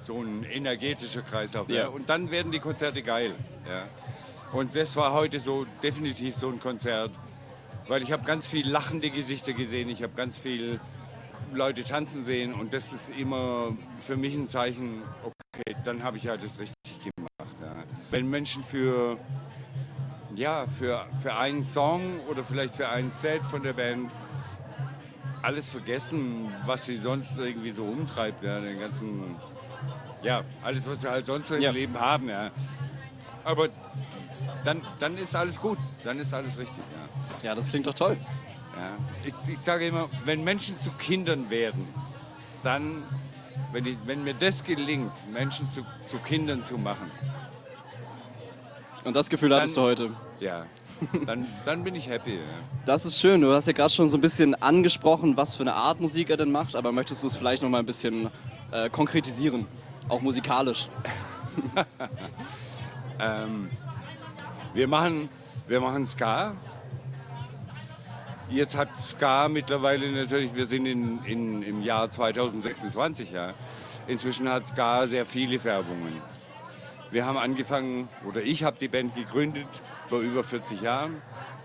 so ein energetischer Kreislauf. Ja. Ja. Und dann werden die Konzerte geil. Ja. Und das war heute so definitiv so ein Konzert, weil ich habe ganz viel lachende Gesichter gesehen, ich habe ganz viel Leute tanzen sehen und das ist immer für mich ein Zeichen, okay, dann habe ich ja das richtig gemacht. Ja. Wenn Menschen für einen Song oder vielleicht für ein Set von der Band alles vergessen, was sie sonst irgendwie so umtreibt, ja, den ganzen, alles, was wir halt sonst so im Leben haben, ja. Aber dann ist alles gut, dann ist alles richtig, ja. Ja, das klingt doch toll. Ja. Ich sage immer, wenn Menschen zu Kindern werden, dann, wenn mir das gelingt, Menschen zu Kindern zu machen. Und das Gefühl hattest du heute? Ja, dann bin ich happy. Ja. Das ist schön. Du hast ja gerade schon so ein bisschen angesprochen, was für eine Art Musik er denn macht, aber möchtest du es vielleicht noch mal ein bisschen konkretisieren, auch musikalisch? Wir machen Ska. Jetzt hat Ska mittlerweile natürlich, wir sind im Jahr 2026, ja. Inzwischen hat Ska sehr viele Färbungen. Wir haben angefangen, oder ich habe die Band gegründet vor über 40 Jahren.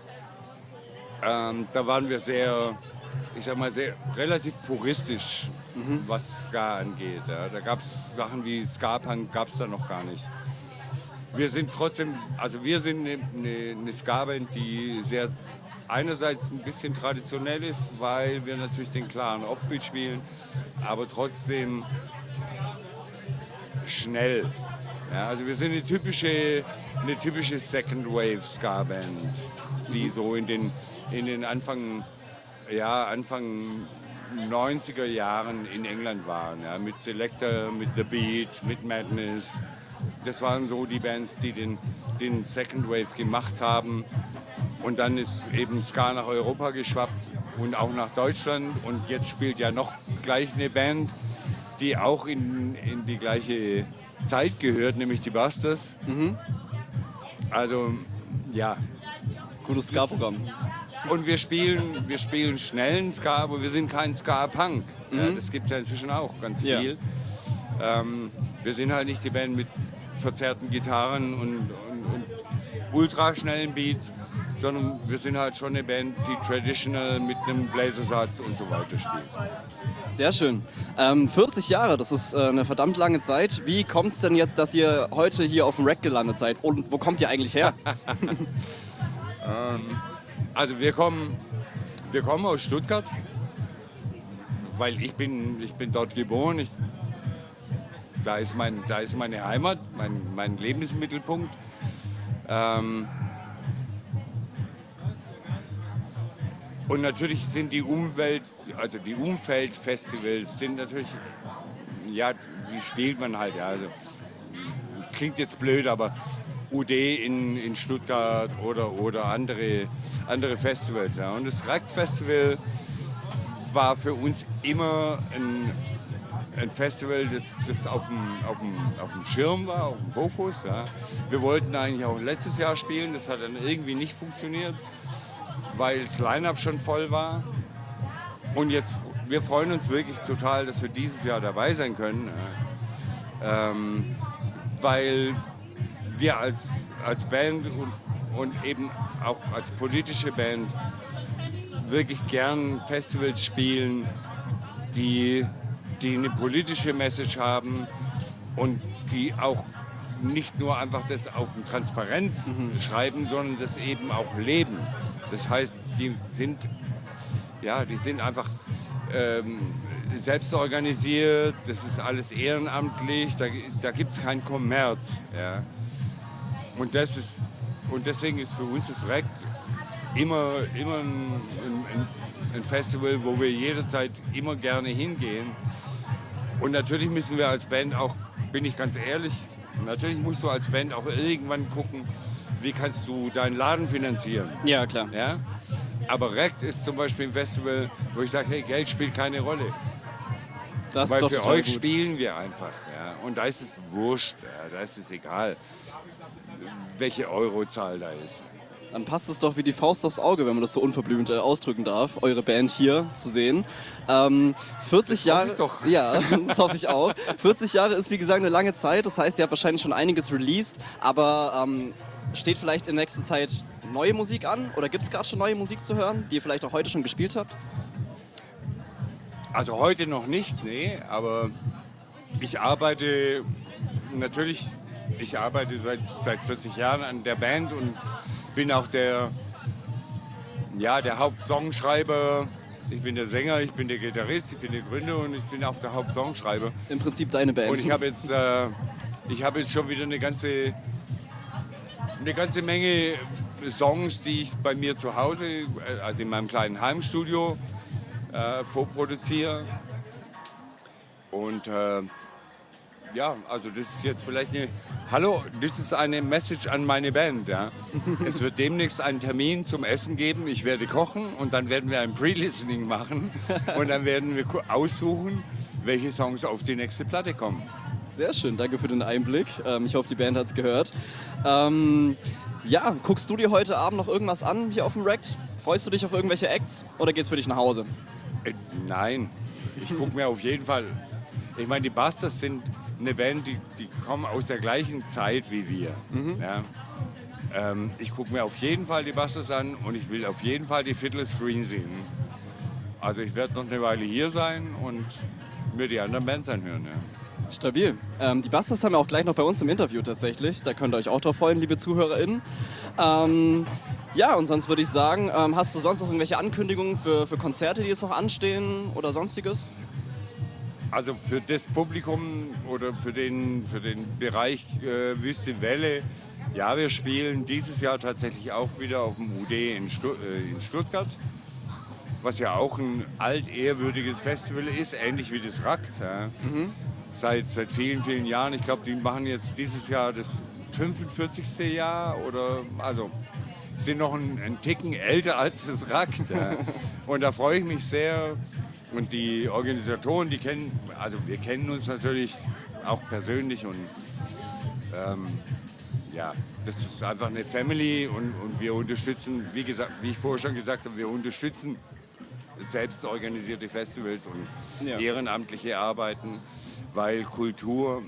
Da waren wir sehr relativ puristisch, was Ska angeht. Ja. Da gab es Sachen wie Ska-Punk, gab es da noch gar nicht. Wir sind trotzdem, also wir sind eine Ska-Band, die sehr einerseits ein bisschen traditionell ist, weil wir natürlich den klaren Offbeat spielen, aber trotzdem schnell. Ja, also wir sind eine typische Second Wave Ska Band, die so in den Anfang 90er Jahren in England waren, ja, mit Selector, mit The Beat, mit Madness. Das waren so die Bands, die den Second Wave gemacht haben. Und dann ist eben Ska nach Europa geschwappt und auch nach Deutschland. Und jetzt spielt ja noch gleich eine Band, die auch in die gleiche Zeit gehört, nämlich die Busters. Also, ja. Gutes Ska-Programm. Und wir spielen schnellen Ska, aber wir sind kein Ska-Punk. Ja, das gibt es ja inzwischen auch ganz viel. Wir sind halt nicht die Band mit verzerrten Gitarren und ultraschnellen Beats, sondern wir sind halt schon eine Band, die traditional mit einem Bläsersatz und so weiter spielt. Sehr schön. 40 Jahre, das ist eine verdammt lange Zeit. Wie kommt es denn jetzt, dass ihr heute hier auf dem Rack gelandet seid? Und wo kommt ihr eigentlich her? Also wir kommen aus Stuttgart, weil ich bin dort geboren. Da ist meine Heimat, mein Lebensmittelpunkt. Und natürlich sind die Umfeldfestivals sind natürlich, ja, wie spielt man halt, ja, also klingt jetzt blöd, aber UD in Stuttgart oder andere Festivals, ja. Und das Rack-Festival war für uns immer ein Festival, das auf dem Schirm war, auf dem Fokus. Ja. Wir wollten eigentlich auch letztes Jahr spielen, das hat dann irgendwie nicht funktioniert, weil das Line-Up schon voll war. Und jetzt, wir freuen uns wirklich total, dass wir dieses Jahr dabei sein können, weil wir als Band und eben auch als politische Band wirklich gern Festivals spielen, die eine politische Message haben und die auch nicht nur einfach das auf dem Transparent schreiben, sondern das eben auch leben. Das heißt, die sind einfach selbst organisiert, das ist alles ehrenamtlich, da gibt es keinen Kommerz. Ja. Und deswegen ist für uns das REC immer ein Festival, wo wir jederzeit immer gerne hingehen. Und natürlich müssen wir als Band auch, bin ich ganz ehrlich, natürlich musst du als Band auch irgendwann gucken, wie kannst du deinen Laden finanzieren. Ja, klar. Ja? Aber REC ist zum Beispiel ein Festival, wo ich sage, hey, Geld spielt keine Rolle. Das Weil ist doch für total euch gut. spielen wir einfach. Ja? Und da ist es wurscht, ja? Da ist es egal, welche Eurozahl da ist. Dann passt es doch wie die Faust aufs Auge, wenn man das so unverblümt ausdrücken darf, eure Band hier zu sehen. 40 Jahre, hoffe ich doch. Ja, das hoffe ich auch. 40 Jahre ist wie gesagt eine lange Zeit, das heißt, ihr habt wahrscheinlich schon einiges released, aber steht vielleicht in nächster Zeit neue Musik an oder gibt es gerade schon neue Musik zu hören, die ihr vielleicht auch heute schon gespielt habt? Also heute noch nicht, nee, aber ich arbeite seit 40 Jahren an der Band und bin auch der Hauptsongschreiber. Ich bin der Sänger, ich bin der Gitarrist, ich bin der Gründer und ich bin auch der Hauptsongschreiber. Im Prinzip deine Band. Und ich habe jetzt schon wieder eine ganze Menge Songs, die ich bei mir zu Hause, also in meinem kleinen Heimstudio, vorproduziere. Und also das ist jetzt vielleicht das ist eine Message an meine Band. Ja. Es wird demnächst einen Termin zum Essen geben. Ich werde kochen und dann werden wir ein Pre-Listening machen und dann werden wir aussuchen, welche Songs auf die nächste Platte kommen. Sehr schön, danke für den Einblick. Ich hoffe, die Band hat es gehört. Guckst du dir heute Abend noch irgendwas an hier auf dem Rect? Freust du dich auf irgendwelche Acts oder geht's für dich nach Hause? Nein, ich gucke mir auf jeden Fall. Ich meine, die Busters sind eine Band, die kommen aus der gleichen Zeit wie wir. Ja. Ich gucke mir auf jeden Fall die Busters an und ich will auf jeden Fall die Fiddler's Green sehen. Also ich werde noch eine Weile hier sein und mir die anderen Bands anhören. Ja. Stabil. Die Busters haben wir auch gleich noch bei uns im Interview tatsächlich. Da könnt ihr euch auch drauf freuen, liebe ZuhörerInnen. Und sonst würde ich sagen, hast du sonst noch irgendwelche Ankündigungen für Konzerte, die jetzt noch anstehen oder sonstiges? Also für das Publikum oder für den Bereich Wüste Welle, ja, wir spielen dieses Jahr tatsächlich auch wieder auf dem UD in Stuttgart, was ja auch ein altehrwürdiges Festival ist, ähnlich wie das Rakt. Ja. Seit vielen, vielen Jahren. Ich glaube, die machen jetzt dieses Jahr das 45. Jahr oder sind noch einen Ticken älter als das Rakt. Ja. Und da freue ich mich sehr. Und die Organisatoren, wir kennen uns natürlich auch persönlich und das ist einfach eine Family und wir unterstützen, wie ich vorher schon gesagt habe, wir unterstützen selbst organisierte Festivals und ehrenamtliche Arbeiten, weil Kultur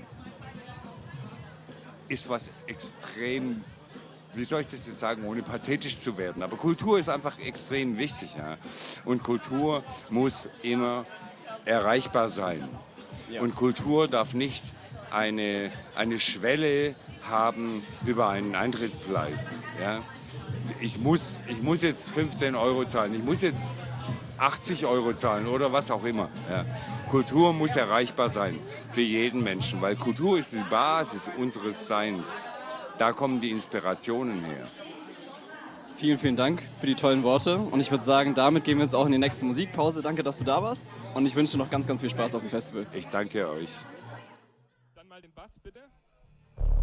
ist was extrem, wie soll ich das jetzt sagen, ohne pathetisch zu werden, aber Kultur ist einfach extrem wichtig. Ja? Und Kultur muss immer erreichbar sein. Ja. Und Kultur darf nicht eine Schwelle haben über einen Eintrittspreis. Ja? Ich muss jetzt 15 € zahlen, ich muss jetzt 80 € zahlen oder was auch immer. Ja. Kultur muss erreichbar sein für jeden Menschen, weil Kultur ist die Basis unseres Seins. Da kommen die Inspirationen her. Vielen, vielen Dank für die tollen Worte. Und ich würde sagen, damit gehen wir jetzt auch in die nächste Musikpause. Danke, dass du da warst. Und ich wünsche dir noch ganz, ganz viel Spaß auf dem Festival. Ich danke euch. Dann mal den Bass, bitte.